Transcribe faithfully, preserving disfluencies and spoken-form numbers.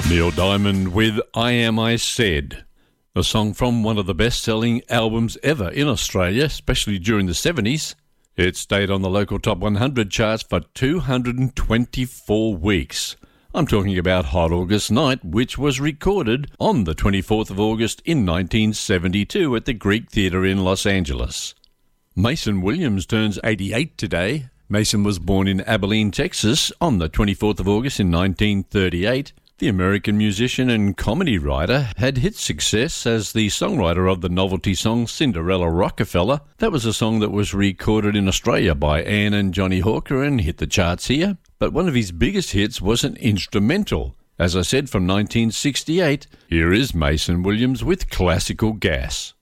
Neil Diamond with I Am I Said, a song from one of the best-selling albums ever in Australia, especially during the seventies. It stayed on the local top one hundred charts for two hundred twenty-four weeks. I'm talking about Hot August Night, which was recorded on the twenty-fourth of August in nineteen seventy-two at the Greek Theatre in Los Angeles. Mason Williams turns eighty-eight today. Mason was born in Abilene, Texas on the twenty-fourth of August in nineteen thirty-eight. The American musician and comedy writer had hit success as the songwriter of the novelty song Cinderella Rockefeller. That was a song that was recorded in Australia by Anne and Johnny Hawker and hit the charts here. But one of his biggest hits was an instrumental. As I said, from nineteen sixty-eight, here is Mason Williams with Classical Gas.